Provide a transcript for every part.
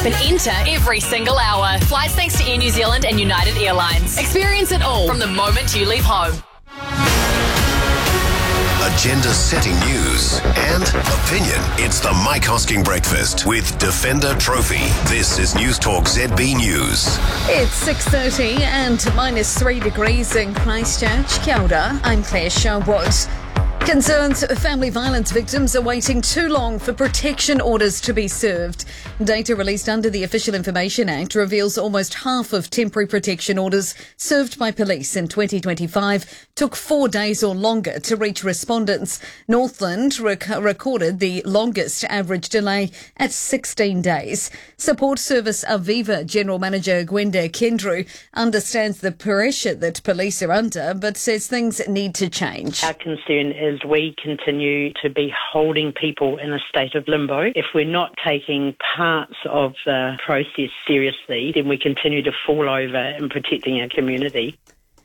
Then enter every single hour. Flights thanks to Air New Zealand and United Airlines. Experience it all from the moment you leave home. Agenda-setting news and opinion. It's the Mike Hosking Breakfast with Defender Trophy. This is News Talk ZB News. It's 6:30 and -3 degrees in Christchurch. Kia ora, I'm Claire Sherwood. Concerns family violence victims are waiting too long for protection orders to be served. Data released under the Official Information Act reveals almost half of temporary protection orders served by police in 2025 took 4 days or longer to reach respondents. Northland recorded the longest average delay at 16 days. Support Service Aviva General Manager Gwenda Kendrew understands the pressure that police are under, but says things need to change. Our concern is we continue to be holding people in a state of limbo. If we're not taking parts of the process seriously, then we continue to fall over in protecting our community.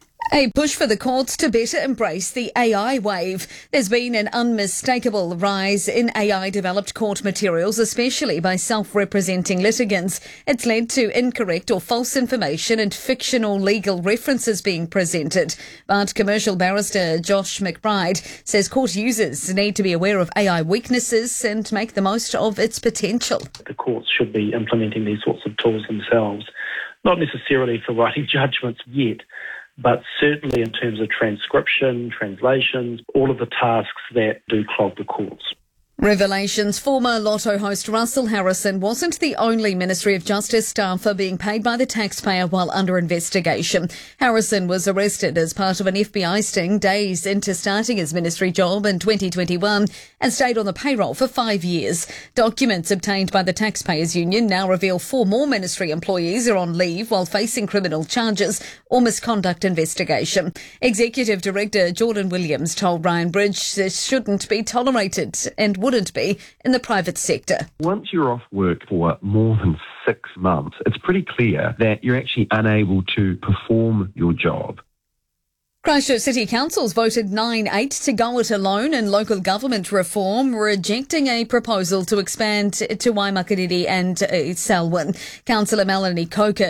A push for the courts to better embrace the AI wave. There's been an unmistakable rise in AI-developed court materials, especially by self-representing litigants. It's led to incorrect or false information and fictional legal references being presented. But commercial barrister Josh McBride says court users need to be aware of AI weaknesses and make the most of its potential. The courts should be implementing these sorts of tools themselves, not necessarily for writing judgments yet, but certainly in terms of transcription, translations, all of the tasks that do clog the courts. Revelations. Former Lotto host Russell Harrison wasn't the only Ministry of Justice staffer being paid by the taxpayer while under investigation. Harrison was arrested as part of an FBI sting days into starting his ministry job in 2021 and stayed on the payroll for 5 years. Documents obtained by the Taxpayers Union now reveal 4 more ministry employees are on leave while facing criminal charges or misconduct investigation. Executive Director Jordan Williams told Ryan Bridge this shouldn't be tolerated and wouldn't be in the private sector. Once you're off work for more than 6 months, it's pretty clear that you're actually unable to perform your job. Christchurch City Council's voted 9-8 to go it alone in local government reform, rejecting a proposal to expand to Waimakariri and Selwyn. Councillor Melanie Coker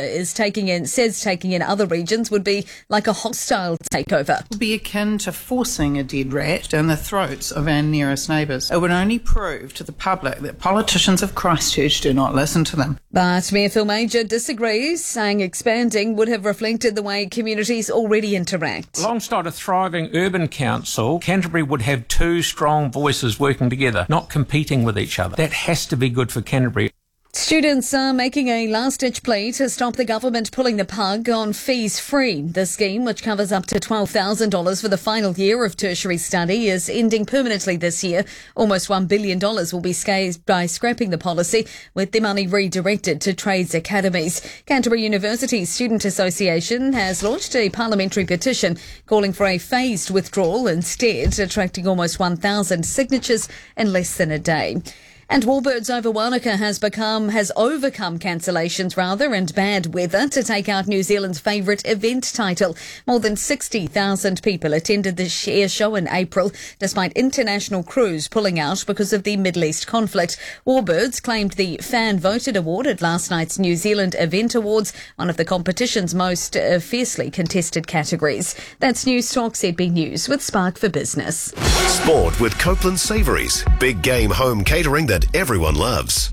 says taking in other regions would be like a hostile takeover. It would be akin to forcing a dead rat down the throats of our nearest neighbours. It would only prove to the public that politicians of Christchurch do not listen to them. But Mayor Phil Major disagrees, saying expanding would have reflected the way communities already interact. Alongside a thriving urban council, Canterbury would have 2 strong voices working together, not competing with each other. That has to be good for Canterbury. Students are making a last-ditch plea to stop the government pulling the plug on Fees Free. The scheme, which covers up to $12,000 for the final year of tertiary study, is ending permanently this year. Almost $1 billion will be saved by scrapping the policy, with the money redirected to trades academies. Canterbury University's Student Association has launched a parliamentary petition calling for a phased withdrawal instead, attracting almost 1,000 signatures in less than a day. And Warbirds over Wanaka has overcome cancellations and bad weather to take out New Zealand's favourite event title. More than 60,000 people attended the air show in April, despite international crews pulling out because of the Middle East conflict. Warbirds claimed the fan-voted award at last night's New Zealand Event Awards, one of the competition's most fiercely contested categories. That's News Talk ZB News with Spark for Business. Sport with Copeland Savouries. Big game home catering that everyone loves.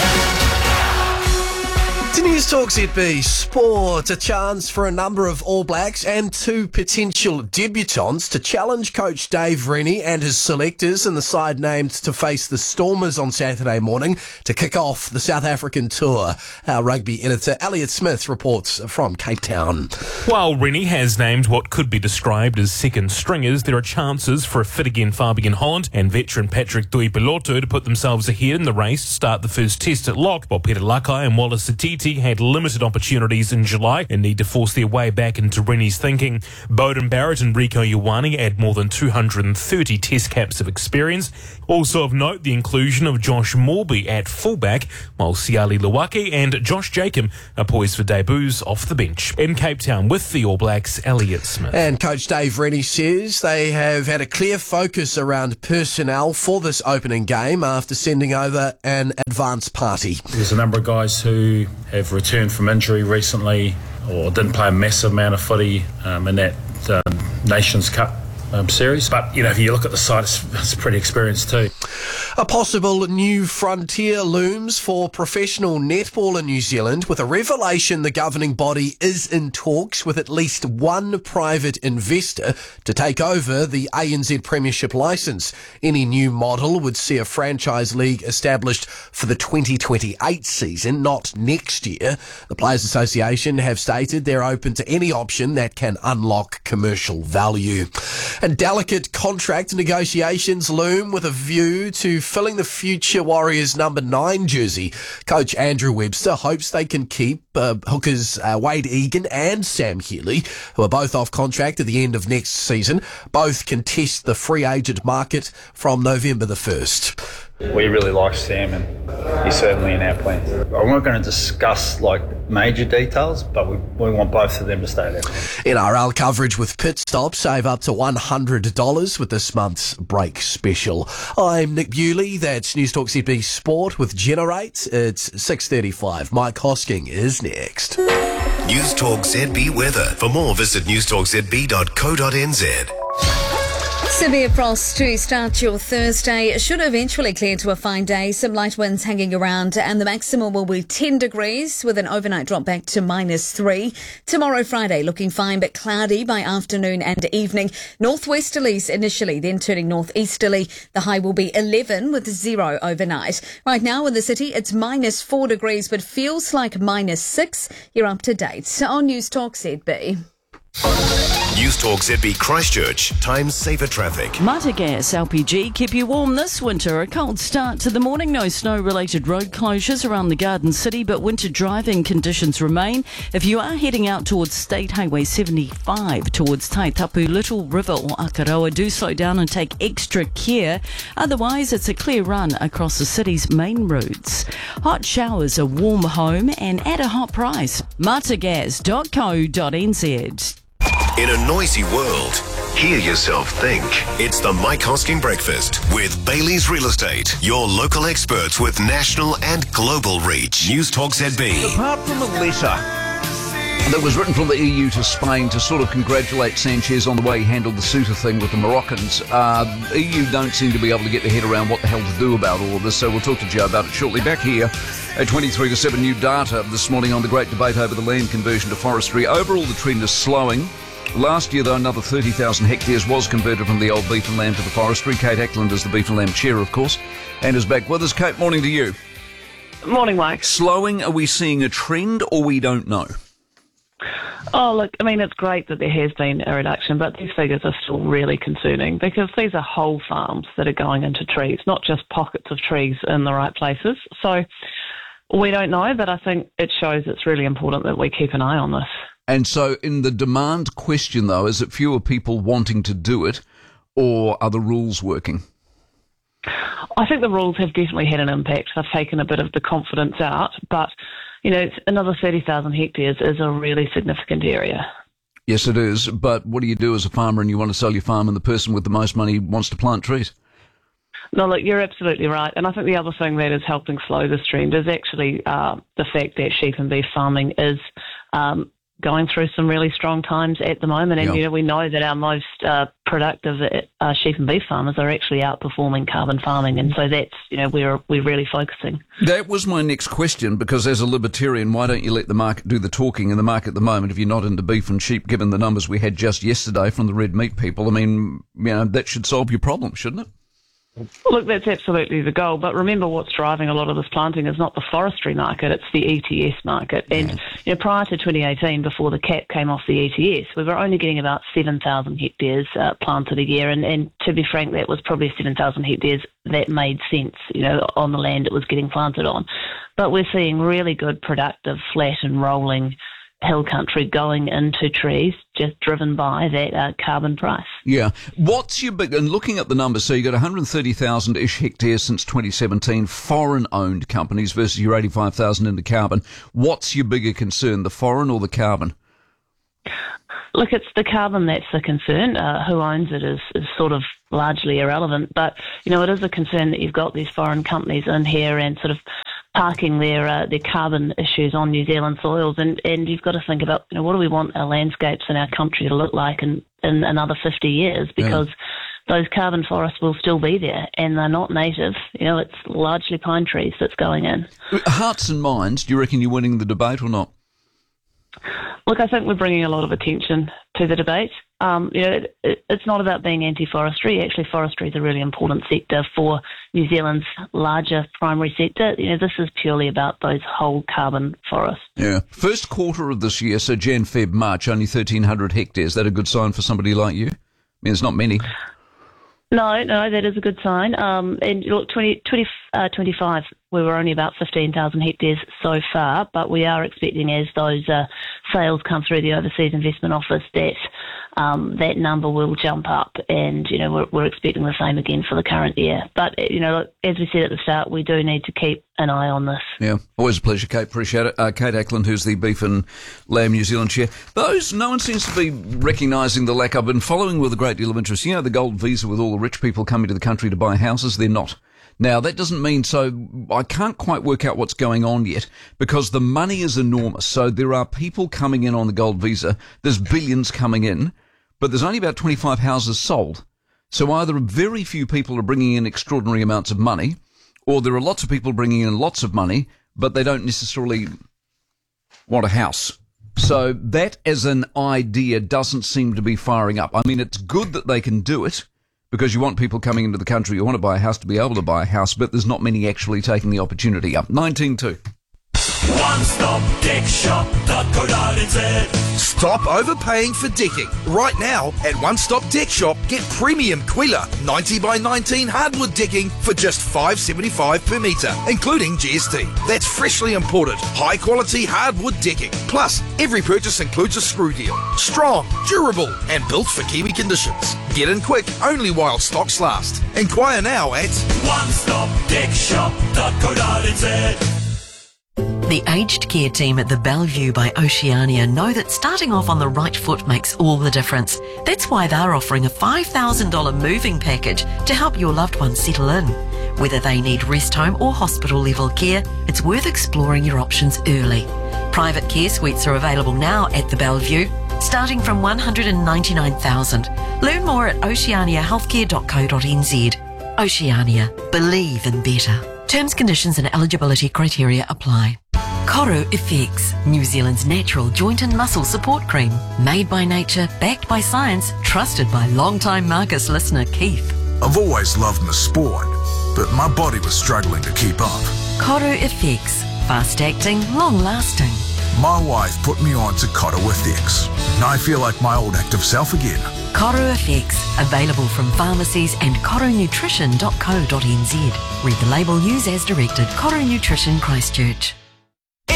To News Talk ZB Sport, a chance for a number of All Blacks and 2 potential debutants to challenge coach Dave Rennie and his selectors in the side named to face the Stormers on Saturday morning to kick off the South African tour. Our rugby editor Elliot Smith reports from Cape Town. While Rennie has named what could be described as second stringers, there are chances for a fit again Fabian Holland and veteran Patrick Tuipilotu to put themselves ahead in the race to start the first test at lock, while Peter Lakai and Wallace Atiti City had limited opportunities in July and need to force their way back into Rennie's thinking. Beauden Barrett and Rieko Ioane add more than 230 test caps of experience. Also of note, the inclusion of Josh Morby at fullback, while Siali Lawake and Josh Jacob are poised for debuts off the bench. In Cape Town with the All Blacks, Elliot Smith. And Coach Dave Rennie says they have had a clear focus around personnel for this opening game after sending over an advance party. There's a number of guys who have returned from injury recently or didn't play a massive amount of footy in that Nations Cup series. But, if you look at the side, it's pretty experienced too. A possible new frontier looms for professional netball in New Zealand with a revelation the governing body is in talks with at least one private investor to take over the ANZ Premiership licence. Any new model would see a franchise league established for the 2028 season, not next year. The Players Association have stated they're open to any option that can unlock commercial value. And delicate contract negotiations loom with a view to filling the future Warriors number 9 jersey. Coach Andrew Webster hopes they can keep hookers Wade Egan and Sam Healy, who are both off contract at the end of next season. Both contest the free agent market from November the 1st. We really like Sam and he's certainly in our plans. I'm not going to discuss major details, but we want both of them to stay there. NRL coverage with Pit Stop. Save up to $100 with this month's break special. I'm Nick Bewley. That's News Talk ZB Sport with Generate. It's 6:35. Mike Hosking is next. News Talk ZB weather. For more, visit newstalkzb.co.nz. Severe frost to start your Thursday. It should eventually clear to a fine day. Some light winds hanging around and the maximum will be 10 degrees with an overnight drop back to -3. Tomorrow, Friday, looking fine but cloudy by afternoon and evening. Northwesterlies initially, then turning northeasterly. The high will be 11 with 0 overnight. Right now in the city, it's -4 degrees but feels like -6. You're up to date on News Talk ZB. News Talk ZB Christchurch. Time saver traffic. Mata Gas LPG keep you warm this winter. A cold start to the morning. No snow-related road closures around the Garden City, but winter driving conditions remain. If you are heading out towards State Highway 75 towards Taitapu, Little River or Akaroa, do slow down and take extra care. Otherwise, it's a clear run across the city's main routes. Hot showers, a warm home and at a hot price. matagas.co.nz. In a noisy world, hear yourself think. It's the Mike Hosking Breakfast with Bailey's Real Estate, your local experts with national and global reach. News Talk ZB. Apart from a letter that was written from the EU to Spain to sort of congratulate Sanchez on the way he handled the Ceuta thing with the Moroccans, EU don't seem to be able to get their head around what the hell to do about all of this, so we'll talk to Joe about it shortly. Back here at 23 to 7, new data this morning on the great debate over the land conversion to forestry. Overall, the trend is slowing. Last year, though, another 30,000 hectares was converted from the old beef and lamb to the forestry. Kate Ackland is the beef and lamb chair, of course, and is back with us. Kate, morning to you. Morning, Mike. Slowing, are we seeing a trend or we don't know? Oh, look, I mean, it's great that there has been a reduction, but these figures are still really concerning because these are whole farms that are going into trees, not just pockets of trees in the right places. So we don't know, but I think it shows it's really important that we keep an eye on this. And so in the demand question, though, is it fewer people wanting to do it or are the rules working? I think the rules have definitely had an impact. They've taken a bit of the confidence out, but, another 30,000 hectares is a really significant area. Yes, it is. But what do you do as a farmer and you want to sell your farm and the person with the most money wants to plant trees? No, look, you're absolutely right. And I think the other thing that is helping slow this trend is actually the fact that sheep and beef farming is going through some really strong times at the moment. And, we know that our most productive sheep and beef farmers are actually outperforming carbon farming. And so that's, we're really focusing. That was my next question, because as a libertarian, why don't you let the market do the talking? In the market at the moment, if you're not into beef and sheep, given the numbers we had just yesterday from the red meat people, I mean, that should solve your problem, shouldn't it? Look, that's absolutely the goal. But remember, what's driving a lot of this planting is not the forestry market, it's the ETS market. And prior to 2018, before the cap came off the ETS, we were only getting about 7,000 hectares planted a year. And to be frank, that was probably 7,000 hectares that made sense, on the land it was getting planted on. But we're seeing really good, productive, flat and rolling hill country going into trees, just driven by that carbon price. Yeah. What's your big, and looking at the numbers, so you got 130,000-ish hectares since 2017, foreign-owned companies versus your 85,000 in the carbon. What's your bigger concern, the foreign or the carbon? Look, it's the carbon that's the concern. Who owns it is sort of largely irrelevant, but, it is a concern that you've got these foreign companies in here and sort of parking their carbon issues on New Zealand soils, and you've got to think about, what do we want our landscapes and our country to look like in another 50 years, because those carbon forests will still be there, and they're not native. It's largely pine trees that's going in. Hearts and minds, do you reckon you're winning the debate or not? Look, I think we're bringing a lot of attention to the debate. It's not about being anti-forestry. Actually, forestry is a really important sector for New Zealand's larger primary sector. This is purely about those whole carbon forests. Yeah. First quarter of this year, so Jan, Feb, March, only 1,300 hectares. Is that a good sign for somebody like you? I mean, there's not many. No, that is a good sign. And look, 2025, we were only about 15,000 hectares so far, but we are expecting, as those sales come through the Overseas Investment Office, that number will jump up, and we're expecting the same again for the current year. But look, as we said at the start, we do need to keep an eye on this. Yeah, always a pleasure, Kate. Appreciate it. Kate Ackland, who's the Beef and Lamb New Zealand chair. No one seems to be recognising the lack. I've been following with a great deal of interest. The gold visa with all the rich people coming to the country to buy houses, they're not. Now, that doesn't mean, so I can't quite work out what's going on yet, because the money is enormous. So there are people coming in on the gold visa. There's billions coming in, but there's only about 25 houses sold. So either very few people are bringing in extraordinary amounts of money, or there are lots of people bringing in lots of money, but they don't necessarily want a house. So that as an idea doesn't seem to be firing up. I mean, it's good that they can do it, because you want people coming into the country who want to buy a house to be able to buy a house, but there's not many actually taking the opportunity up. 19.2. OneStopDeckShop.co.nz. Stop overpaying for decking. Right now, at One Stop Deck Shop, get premium Quila 90 by 19 hardwood decking for just $5.75 per metre, including GST. That's freshly imported, high-quality hardwood decking. Plus, every purchase includes a screw deal. Strong, durable, and built for Kiwi conditions. Get in quick, only while stocks last. Inquire now at OneStopDeckShop.co.nz. The aged care team at the Bellevue by Oceania know that starting off on the right foot makes all the difference. That's why they're offering a $5,000 moving package to help your loved ones settle in. Whether they need rest home or hospital level care, it's worth exploring your options early. Private care suites are available now at the Bellevue, starting from $199,000. Learn more at oceaniahealthcare.co.nz. Oceania. Believe in better. Terms, conditions and eligibility criteria apply. Koru FX, New Zealand's natural joint and muscle support cream. Made by nature, backed by science, trusted by long-time Marcus listener Keith. I've always loved my sport, but my body was struggling to keep up. Koru FX, fast-acting, long-lasting. My wife put me on to Koru FX, and I feel like my old active self again. Koru FX, available from pharmacies and korunutrition.co.nz. Read the label, use as directed. Koru Nutrition Christchurch.